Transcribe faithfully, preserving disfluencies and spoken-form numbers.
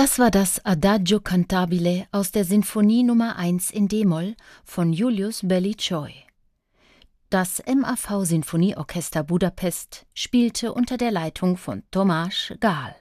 Das war das Adagio cantabile aus der Sinfonie Nummer eins in d-Moll von Julius Bellicioi. Das M A V Sinfonieorchester Budapest spielte unter der Leitung von Tomás Gál.